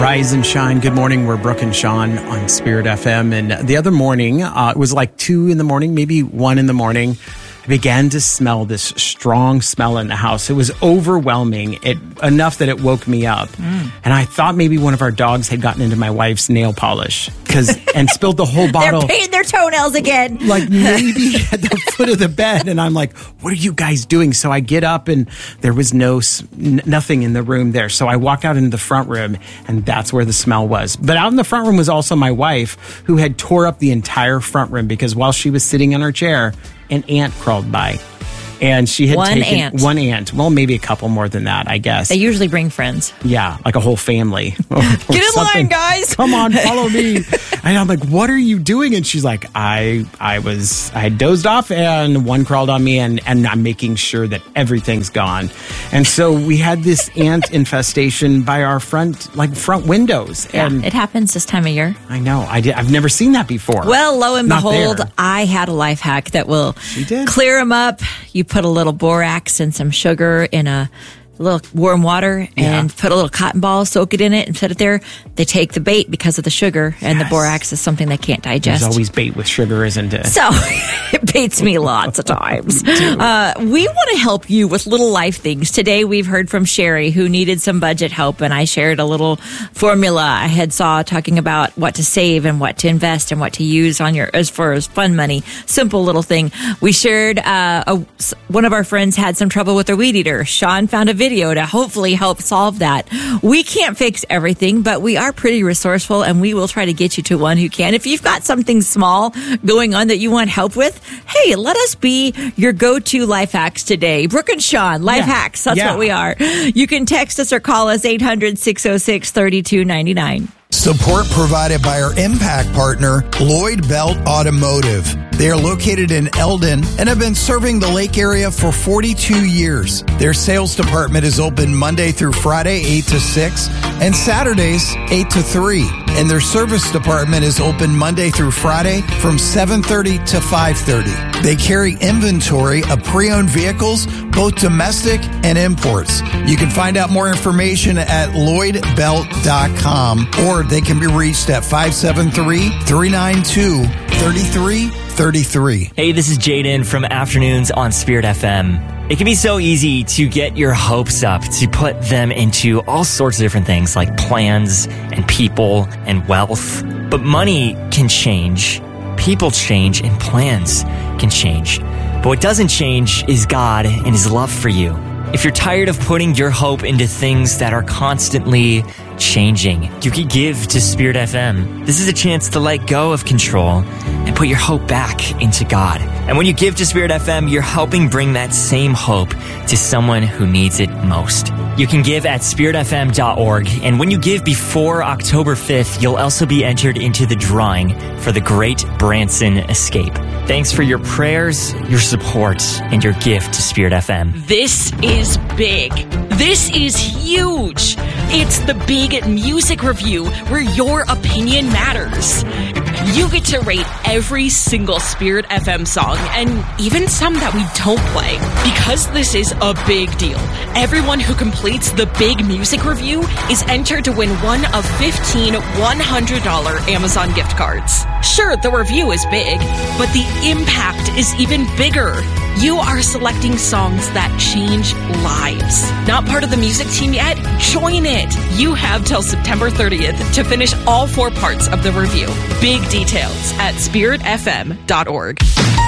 Rise and shine. Good morning. We're Brooke and Sean on Spirit FM. And the other morning, it was like 2 in the morning, maybe 1 in the morning. I began to smell this strong smell in the house. It was overwhelming, enough that it woke me up. And I thought maybe one of our dogs had gotten into my wife's nail polish and spilled the whole bottle. They're painting their toenails again. Like maybe at the foot of the bed. And I'm like, what are you guys doing? So I get up and there was nothing in the room there. So I walked out into the front room and that's where the smell was. But out in the front room was also my wife, who had tore up the entire front room because while she was sitting in her chair, an ant crawled by. And she had taken one ant. Well, maybe a couple more than that, I guess. They usually bring friends. Yeah, like a whole family. Get in line, guys. Come on, follow me. And I'm like, what are you doing? And she's like, I had dozed off and one crawled on me and I'm making sure that everything's gone. And so we had this ant infestation by our front windows. Yeah, and it happens this time of year. I know. I've never seen that before. Well, lo and behold, I had a life hack that will clear them up. You put a little borax and some sugar in a little warm water and put a little cotton ball, soak it in it and set it there. They take the bait because of the sugar and the borax is something they can't digest. There's always bait with sugar, isn't it? So it baits me lots of times. We want to help you with little life things. Today we've heard from Sherry who needed some budget help and I shared a little formula I had saw talking about what to save and what to invest and what to use on as far as fun money. Simple little thing. We shared one of our friends had some trouble with their weed eater. Sean found a video to hopefully help solve that. We can't fix everything, but we are pretty resourceful and we will try to get you to one who can. If you've got something small going on that you want help with, hey, let us be your go-to life hacks today. Brooke and Sean, life hacks. That's what we are. You can text us or call us 800-606-3299. Support provided by our impact partner, Lloyd Belt Automotive. They are located in Eldon and have been serving the lake area for 42 years. Their sales department is open Monday through Friday, 8 to 6, and Saturdays, 8 to 3. And their service department is open Monday through Friday from 7:30 to 5:30. They carry inventory of pre-owned vehicles, both domestic and imports. You can find out more information at LloydBelt.com or they can be reached at 573-392-3333. Hey, this is Jaden from Afternoons on Spirit FM. It can be so easy to get your hopes up, to put them into all sorts of different things like plans and people and wealth. But money can change, people change, and plans can change. But what doesn't change is God and His love for you. If you're tired of putting your hope into things that are constantly changing, you can give to Spirit FM. This is a chance to let go of control and put your hope back into God. And when you give to Spirit FM, you're helping bring that same hope to someone who needs it most. You can give at spiritfm.org, and when you give before October 5th, you'll also be entered into the drawing for the Great Branson Escape. Thanks for your prayers, your support, and your gift to Spirit FM. This is big. This is huge. It's the big music review where your opinion matters. You get to rate every single Spirit FM song and even some that we don't play. Because this is a big deal, everyone who completes the big music review is entered to win one of 15 $100 Amazon gift cards. Sure, the review is big, but the impact is even bigger. You are selecting songs that change lives. Not part of the music team yet? Join it. You have till September 30th to finish all 4 parts of the review. Big details at spiritfm.org.